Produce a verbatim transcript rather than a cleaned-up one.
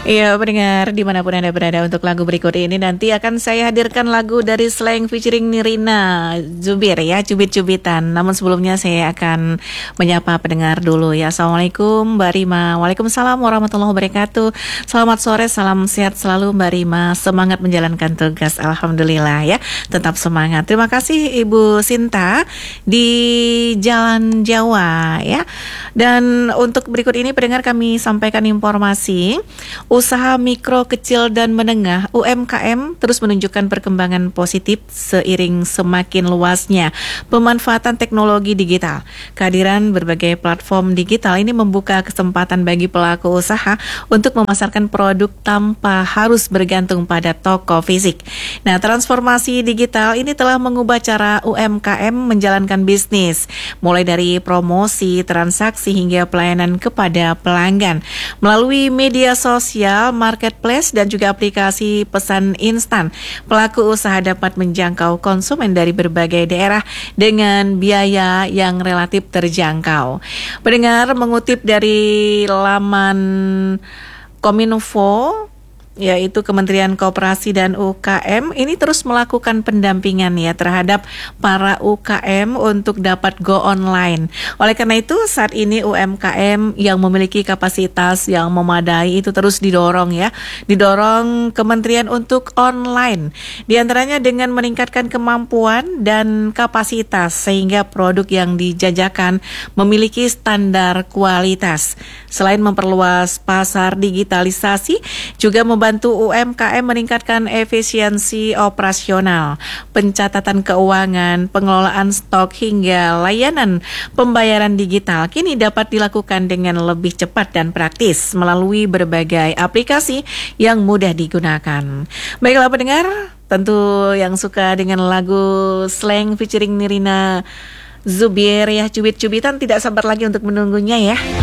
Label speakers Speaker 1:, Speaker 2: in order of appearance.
Speaker 1: Iya, pendengar dimanapun Anda berada, untuk lagu berikut ini nanti akan saya hadirkan lagu dari Slank featuring Nirina Zubir ya, Cubit-Cubitan. Namun sebelumnya saya akan menyapa pendengar dulu ya. Assalamualaikum Mbak Rima. Waalaikumsalam warahmatullahi wabarakatuh. Selamat sore, salam sehat selalu Mbak Rima. Semangat menjalankan tugas, alhamdulillah ya. Tetap semangat. Terima kasih Ibu Sinta di Jalan Jawa ya. Dan untuk berikut ini pendengar kami sampaikan informasi. Usaha mikro, kecil, dan menengah U M K M terus menunjukkan perkembangan positif seiring semakin luasnya pemanfaatan teknologi digital. Kehadiran berbagai platform digital ini membuka kesempatan bagi pelaku usaha untuk memasarkan produk tanpa harus bergantung pada toko fisik. Nah, transformasi digital ini telah mengubah cara U M K M menjalankan bisnis, mulai dari promosi, transaksi, hingga pelayanan kepada pelanggan. Melalui media sosial, marketplace, dan juga aplikasi pesan instan, pelaku usaha dapat menjangkau konsumen dari berbagai daerah dengan biaya yang relatif terjangkau. Pendengar, mengutip dari laman Kominfo, yaitu Kementerian Koperasi dan U K M, ini terus melakukan pendampingan ya terhadap para U K M untuk dapat go online. Oleh karena itu, saat ini U M K M yang memiliki kapasitas yang memadai itu terus didorong ya, didorong Kementerian untuk online. Di antaranya dengan meningkatkan kemampuan dan kapasitas sehingga produk yang dijajakan memiliki standar kualitas. Selain memperluas pasar digitalisasi, juga membantu U M K M meningkatkan efisiensi operasional, pencatatan keuangan, pengelolaan stok, hingga layanan pembayaran digital kini dapat dilakukan dengan lebih cepat dan praktis melalui berbagai aplikasi yang mudah digunakan. Baiklah pendengar, tentu yang suka dengan lagu Slank featuring Nirina Zubir ya, Cubit-Cubitan, tidak sabar lagi untuk menunggunya ya.